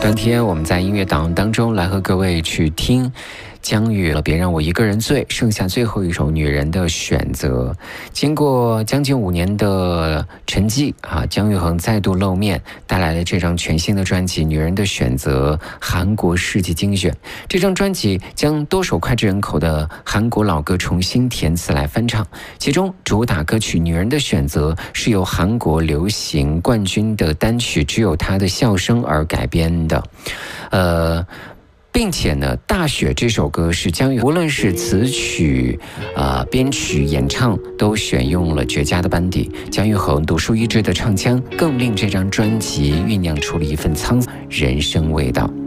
当天我们在音乐档当中来和各位去听姜育了别让我一个人醉，剩下最后一首女人的选择。经过将近5年的沉寂姜育恒再度露面，带来了这张全新的专辑《女人的选择》韩国世纪精选。这张专辑将多首脍炙人口的韩国老歌重新填词来翻唱，其中主打歌曲《女人的选择》是由韩国流行冠军的单曲《只有她的笑声》而改编的。并且呢，《大雪》这首歌是姜育，无论是词曲、编曲、演唱，都选用了绝佳的班底。姜育恒独树一帜的唱腔，更令这张专辑酝酿出了一份沧桑人生味道。